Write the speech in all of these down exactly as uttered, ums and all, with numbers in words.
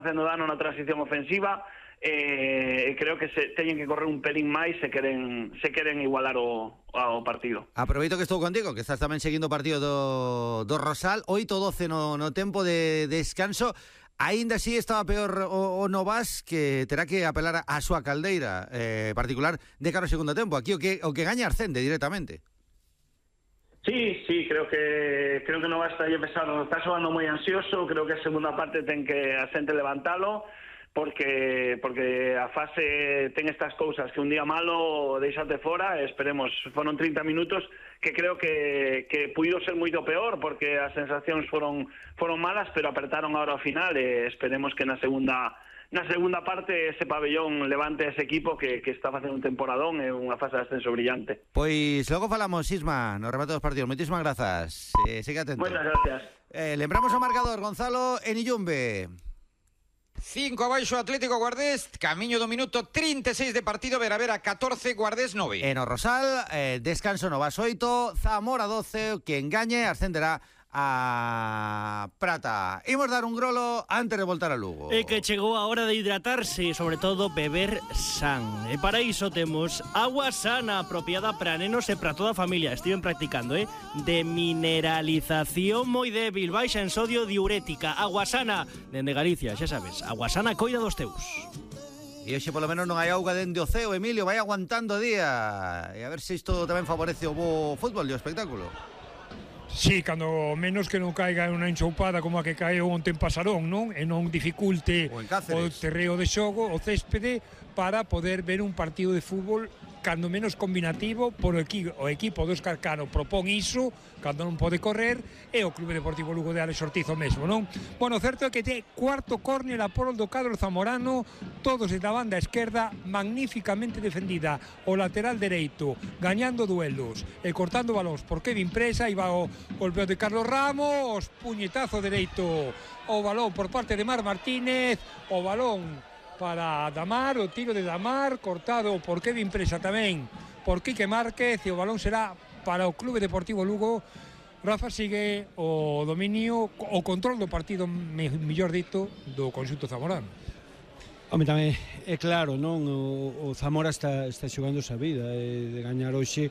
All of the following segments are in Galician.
facendo dano na transición ofensiva, e eh, creo que se teñen que correr un pelín máis se queren se queren igualar o, o partido. Aproveito que estou contigo, que estás tamén seguindo o partido do, do Rosal. Oito doce no, no tempo de descanso. Ainda así estaba peor o, o Novas, que terá que apelar a súa caldeira eh, particular de cara ao segundo tempo. Aquí o que o que gaña ascende directamente. Sí, sí, creo que creo que Novas está pesado, está soando moi ansioso. Creo que a segunda parte ten que a xente levantalo, porque porque a fase ten estas cousas que un día malo deixate fora. Esperemos, foron trinta minutos que creo que que puido ser moito peor, porque as sensacións foron foron malas, pero apertaron agora ao final, e esperemos que na segunda na segunda parte ese pabellón levante ese equipo que, que está facendo un temporadón e unha fase de ascenso brillante. Pois logo falamos, Isma, no remate dos partidos. Moitísimas grazas. Eh, sigue atento. Moitas gracias. Eh, lembramos o marcador, Gonzalo, en Illumbe. cinco abaixo Atlético Guardés, camiño do minuto trinta e seis de partido, Veravera catorce, Guardés nove. En o Rosal, eh, descanso Novas oito, Zamora doce, que engañe ascenderá a Prata. Imos dar un grolo antes de voltar a Lugo. E que chegou a hora de hidratarse e, sobre todo, beber san. E para iso temos agua sana, apropiada para nenos e para toda a familia. Estiven practicando, eh? De mineralización moi débil, baixa en sodio, diurética. Agua sana, dende Galicia, xa sabes. Agua sana coida dos teus. E hoxe polo menos non hai auga dende o ceo, Emilio, vai aguantando o día. E a ver se isto tamén favorece o bo fútbol e o espectáculo. Sí, cando menos que non caiga unha enxoupada como a que caeu onte en Pasarón, non? E non dificulte o terreo de xogo, o céspede, para poder ver un partido de fútbol cando menos combinativo, por o, equi, o equipo do Escarcano propón iso, cando non pode correr, e o Clube Deportivo Lugo de Alex Ortiz o mesmo, non? Bueno, certo é que te cuarto córner a polo do cadro zamorano, todos da banda esquerda, magníficamente defendida, o lateral dereito, gañando duelos, e cortando balóns por Kevin Presa, iba o golpeo de Carlos Ramos, puñetazo dereito, o balón por parte de Mar Martínez, o balón para Damar, o tiro de Damar, cortado por Kevin Presa tamén, por Quique Márquez, e o balón será para o Clube Deportivo Lugo. Rafa, sigue o dominio, o control do partido, mellor dito, do conxunto zamorano. Home, tamén é claro, non? O, o Zamora está, está xogando esa vida, e de gañar hoxe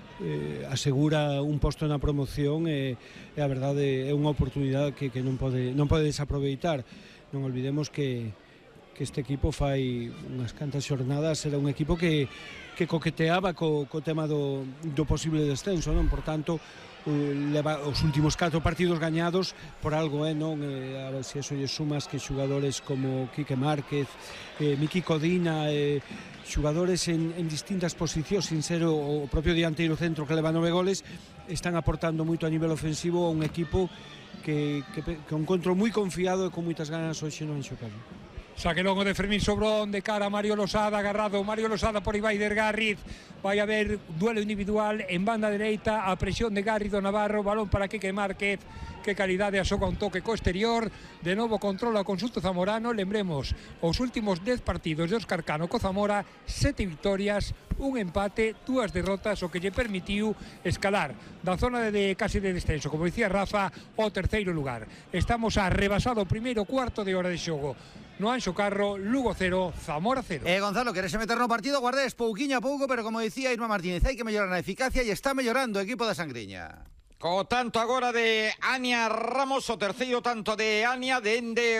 eh, asegura un posto na promoción, e, e a verdade é unha oportunidade que, que non pode non pode desaproveitar. Non olvidemos que que este equipo fai unhas cantas xornadas era un equipo que, que coqueteaba co, co tema do, do posible descenso, non? Por tanto, uh, leva os últimos catro partidos gañados por algo, eh, non? Eh, a ver se eso lle sumas que xogadores como Quique Márquez, eh, Miki Codina, eh, xogadores en, en distintas posicións, sin ser o, o propio dianteiro centro que leva nove goles, están aportando moito a nivel ofensivo a un equipo que, que, que encontro moi confiado e con moitas ganas hoxe non xocado. Saque longo de Fermín Sobrón, de cara a Mario Losada, agarrado Mario Losada por Ibaider Garriz. Vai a haber duelo individual en banda dereita, a presión de Garrido Navarro, balón para Quique Márquez, que calidade asoca un toque co exterior, de novo controla o conxunto zamorano. Lembremos, os últimos dez partidos de Óscar Cano co Zamora, sete victorias, un empate, dúas derrotas, o que lle permitiu escalar da zona de, de casi de descenso, como dicía Rafa, ao terceiro lugar. Estamos a rebasado o primeiro cuarto de hora de xogo. No Anxo Carro, Lugo cero, Zamora cero. Eh, Gonzalo, queres meter no partido? Guardes pouquiño a pouco, pero como dicía Irma Martínez, hai que mellorar na eficacia, e está mellorando o equipo da Sangriña. Co tanto agora de Ania Ramos, o terceiro tanto de Ania, dende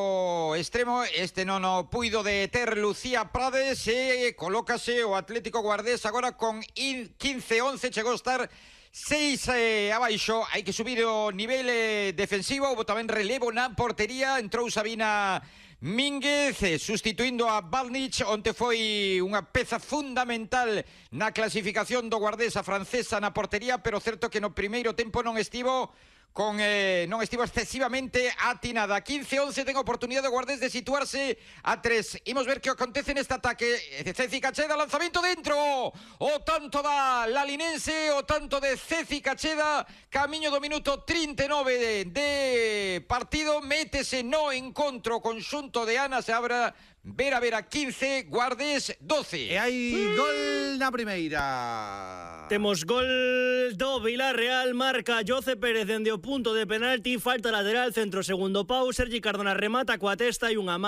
o extremo, este non o puido de ter Lucía Prades, e colócase o Atlético Guardés agora con quince once, chegou a estar seis eh, abaixo. Hai que subir o nivel eh, defensivo. Houve tamén relevo na portería, entrou Sabina Mínguez, eh, sustituindo a Balnich. Onte foi unha peza fundamental na clasificación do Guardés, a francesa na portería, pero certo que no primeiro tempo non estivo con eh, non estivo excesivamente atinada. quince once, ten oportunidade de Guardés de situarse a tres. Imos ver que acontece neste ataque. Ceci Cacheda, lanzamento dentro, o tanto da Lalinense, o tanto de Ceci Cacheda, camiño do minuto trinta e nove de, de partido, métese no encontro conxunto de Ana, se abra Veravera quince, Guardés doce. E hai gol na primeira. Temos gol do Vilarreal, marca Jose Pérez dende o punto de penalti, falta lateral, centro segundo pau, Sergi Cardona remata coa testa e unha